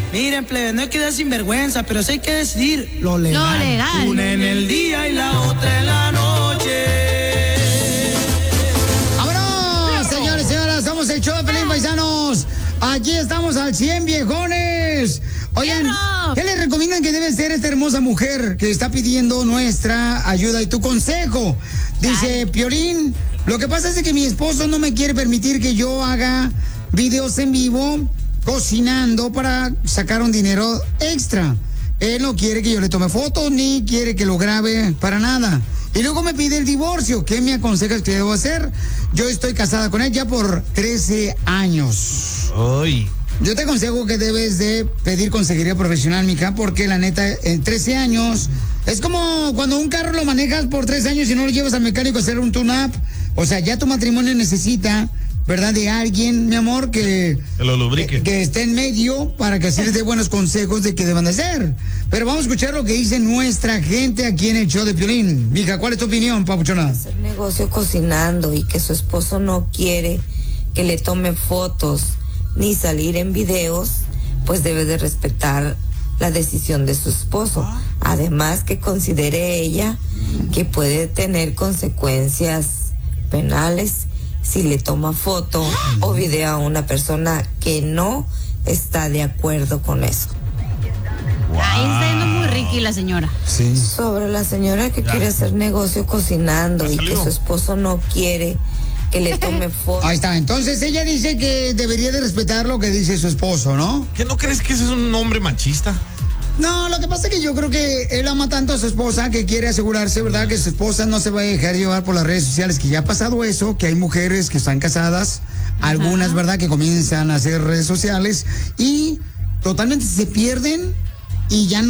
Miren, plebe, no hay que dar sinvergüenza, pero sí hay que decidir lo legal. Lo legal. Una en el día y la otra en la noche. ¡Vámonos, señores y señoras! Somos el show de Pelín, paisanos. Aquí estamos al 100, viejones. Oigan, ¿qué les recomiendan que debe ser esta hermosa mujer que está pidiendo nuestra ayuda y tu consejo? Dice Piolín, lo que pasa es que mi esposo no me quiere permitir que yo haga videos en vivo cocinando para sacar un dinero extra. Él no quiere que yo le tome fotos ni quiere que lo grabe para nada. Y luego me pide el divorcio. ¿Qué me aconsejas que debo hacer? Yo estoy casada con ella por 13 años. Ay. Yo te aconsejo que debes de pedir consejería profesional, mija, porque la neta, en 13 años, es como cuando un carro lo manejas por 3 años y no lo llevas al mecánico a hacer un tune-up. O sea, ya tu matrimonio necesita, ¿verdad?, de alguien, mi amor, que lo lubrique. Que esté en medio para que así les dé buenos consejos de qué deban de hacer. Pero vamos a escuchar lo que dice nuestra gente aquí en el show de Piolín. Mija, ¿cuál es tu opinión, papuchona? Hacer negocio cocinando y que su esposo no quiere que le tome fotos ni salir en videos, pues debe de respetar la decisión de su esposo. Además que considere ella que puede tener consecuencias penales si le toma foto o video a una persona que no está de acuerdo con eso. Ahí está yendo muy Ricky la señora. Sí. Sobre la señora que quiere hacer negocio cocinando y que su esposo no quiere que le tome fotos. Ahí está, entonces ella dice que debería de respetar lo que dice su esposo, ¿no? ¿Qué no crees que ese es un hombre machista? No, lo que pasa es que yo creo que él ama tanto a su esposa que quiere asegurarse, ¿verdad?, que su esposa no se va a dejar llevar por las redes sociales, que ya ha pasado eso, que hay mujeres que están casadas, algunas, ¿verdad?, que comienzan a hacer redes sociales y totalmente se pierden y ya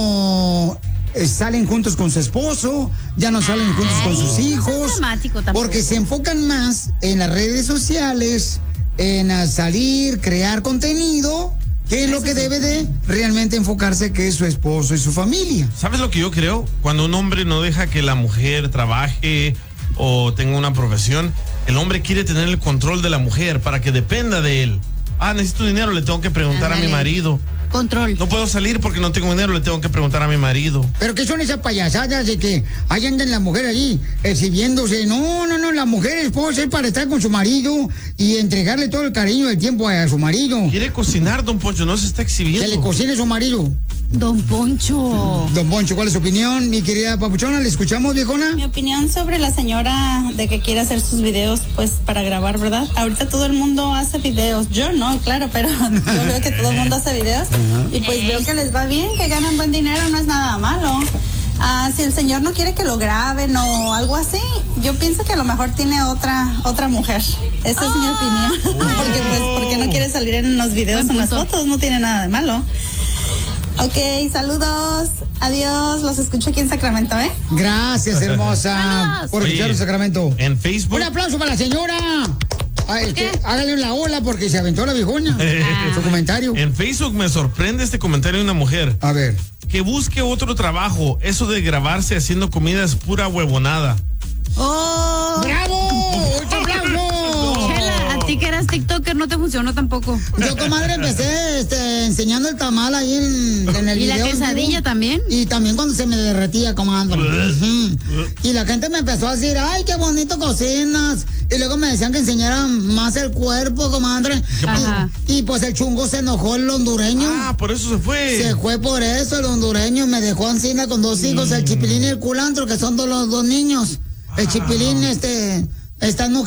no salen juntos con su esposo, ya no salen juntos con sus hijos, porque se enfocan más en las redes sociales, en salir, crear contenido, que es lo que debe de realmente enfocarse, que es su esposo y su familia. ¿Sabes lo que yo creo? Cuando un hombre no deja que la mujer trabaje o tenga una profesión, el hombre quiere tener el control de la mujer para que dependa de él. Necesito dinero, le tengo que preguntar a mi marido. Control. No puedo salir porque no tengo dinero, le tengo que preguntar a mi marido. Pero ¿qué son esas payasadas de que ahí andan las mujeres allí exhibiéndose? No, la mujer esposa es para estar con su marido y entregarle todo el cariño y el tiempo a su marido. Quiere cocinar, don Poncho, no se está exhibiendo. Que le cocine a su marido. Don Poncho. Don Poncho, ¿cuál es su opinión, mi querida papuchona? ¿Le escuchamos, viejona? Mi opinión sobre la señora de que quiere hacer sus videos, pues, para grabar, ¿verdad? Ahorita todo el mundo hace videos. Yo no, claro, pero yo veo que todo el mundo hace videos. Y pues veo que les va bien, que ganan buen dinero, no es nada malo. Si el señor no quiere que lo graben o algo así, yo pienso que a lo mejor tiene otra mujer. Esa es mi opinión. Porque pues, ¿por qué no quiere salir en los videos o en las fotos? No tiene nada de malo. Ok, saludos, adiós, los escucho aquí en Sacramento, ¿eh? Gracias, hermosa, por escuchar en Sacramento. En Facebook. Un aplauso para la señora. Hágale la ola porque se aventó la viejona. Su comentario. En Facebook me sorprende este comentario de una mujer. A ver. Que busque otro trabajo. Eso de grabarse haciendo comida es pura huevonada. ¡Oh! ¡Bravo! ¡Un aplauso! Chela, a ti que eras TikToker no te funcionó tampoco. Yo, comadre, empecé enseñando el tamal ahí en el ¿Y video. la quesadilla también? Y también cuando se me derretía, comadre. Y la gente me empezó a decir, ¡ay, qué bonito cocinas! Y luego me decían que enseñara más el cuerpo, comadre. Y pues el chungo se enojó, el hondureño. Por eso se fue. Se fue por eso, el hondureño. Me dejó encima con 2 hijos, el Chipilín y el Culantro, que son los 2 niños. El Chipilín, está